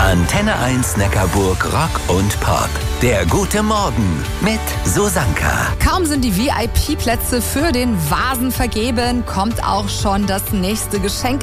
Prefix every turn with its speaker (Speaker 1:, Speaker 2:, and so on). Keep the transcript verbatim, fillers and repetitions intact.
Speaker 1: Antenne eins Neckarburg Rock und Pop. Der gute Morgen mit Susanka.
Speaker 2: Kaum sind die V I P-Plätze für den Vasen vergeben, kommt auch schon das nächste Geschenk